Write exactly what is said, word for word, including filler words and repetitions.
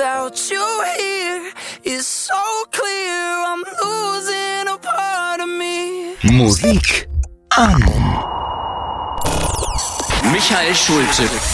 Without you here, it's so clear I'm losing a part of me. Musik an. Michael Schulte.